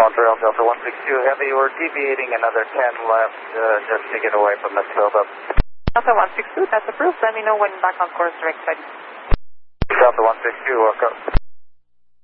Montreal, Delta 162 Heavy, we're deviating another 10 left just to get away from this buildup. Delta 162, that's approved. Let me know when back on course direct side. Delta 162, welcome.